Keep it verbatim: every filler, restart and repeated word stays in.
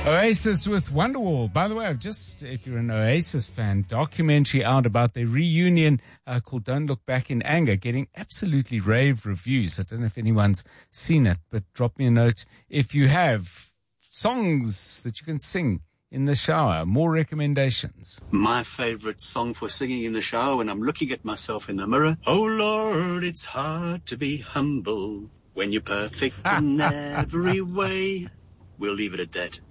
Oasis with Wonderwall. By the way, I've just, if you're an Oasis fan, documentary out about their reunion uh, called Don't Look Back in Anger, getting absolutely rave reviews. I don't know if anyone's seen it, but drop me a note if you have. Songs that you can sing in the shower. More recommendations. My favorite song for singing in the shower when I'm looking at myself in the mirror. Oh Lord, it's hard to be humble when you're perfect in every way. We'll leave it at that.